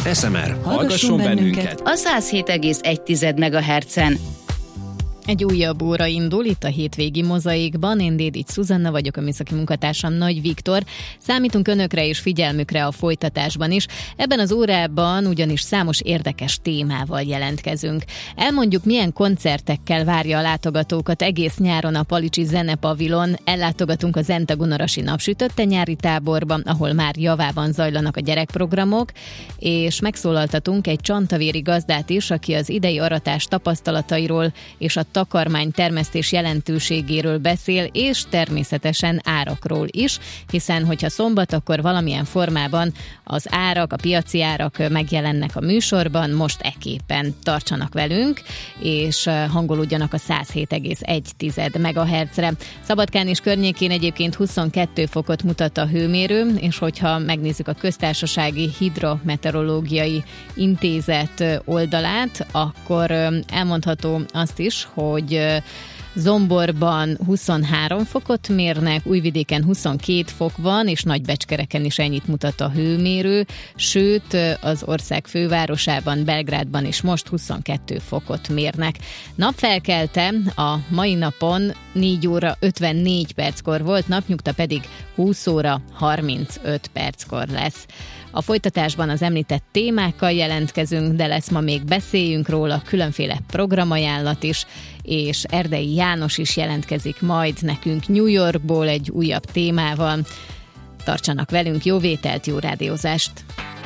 SMR, hallgasson bennünket a 107,1 MHz-en. Egy újabb óra indul itt a hétvégi mozaikban. Én Dédics Szuzanna vagyok, a műszaki munkatársam Nagy Viktor. Számítunk önökre és figyelmükre a folytatásban is. Ebben az órában ugyanis számos érdekes témával jelentkezünk. Elmondjuk, milyen koncertekkel várja a látogatókat egész nyáron a Palicsi Zenepavilon. Ellátogatunk a Zenta-Gunarasi napsütötte nyári táborban, ahol már javában zajlanak a gyerekprogramok, és megszólaltatunk egy csantavéri gazdát is, aki az idei aratás tapasztalatairól és a takarmány termesztés jelentőségéről beszél, és természetesen árakról is, hiszen hogyha szombat, akkor valamilyen formában az árak, a piaci árak megjelennek a műsorban, most ekképpen tartsanak velünk, és hangolódjanak a 107,1 MHz-re. Szabadkán és környékén egyébként 22 fokot mutat a hőmérő, és hogyha megnézzük a Köztársasági Hidrometeorológiai Intézet oldalát, akkor elmondható azt is, hogy Zomborban 23 fokot mérnek, Újvidéken 22 fok van, és Nagybecskereken is ennyit mutat a hőmérő, sőt az ország fővárosában, Belgrádban is most 22 fokot mérnek. Napfelkelte a mai napon 4 óra 54 perckor volt, napnyugta pedig 20 óra 35 perckor lesz. A folytatásban az említett témákkal jelentkezünk, de lesz ma még beszéljünk róla, különféle programajánlat is, és Erdei János is jelentkezik majd nekünk New Yorkból egy újabb témával. Tartsanak velünk, jó vételt, jó rádiózást!